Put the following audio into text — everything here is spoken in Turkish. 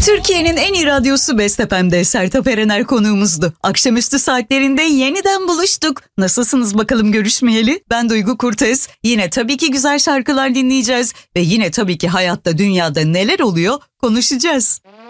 Türkiye'nin en iyi radyosu Best FM'de Sertab Erener konuğumuzdu. Akşamüstü saatlerinde yeniden buluştuk. Nasılsınız bakalım görüşmeyeli? Ben Duygu Kurtez. Yine tabii ki güzel şarkılar dinleyeceğiz. Ve yine tabii ki hayatta, dünyada neler oluyor konuşacağız.